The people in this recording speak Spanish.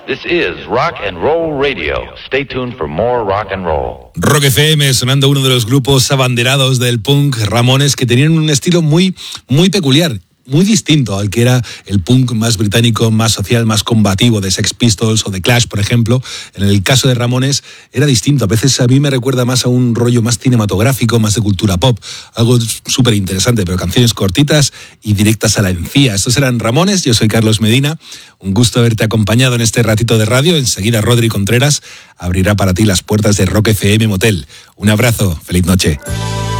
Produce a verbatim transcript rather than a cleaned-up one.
This is Rock and Roll Radio. Stay tuned for more rock and roll. Rock F M, sonando uno de los grupos abanderados del punk, Ramones, que tenían un estilo muy, muy peculiar. Muy distinto al que era el punk más británico, más social, más combativo de Sex Pistols o de Clash, por ejemplo. En el caso de Ramones era distinto. A veces a mí me recuerda más a un rollo más cinematográfico, más de cultura pop. Algo súper interesante, pero canciones cortitas y directas a la encía. Estos eran Ramones, yo soy Carlos Medina. Un gusto haberte acompañado en este ratito de radio. Enseguida Rodri Contreras abrirá para ti las puertas de Rock F M Motel. Un abrazo, feliz noche.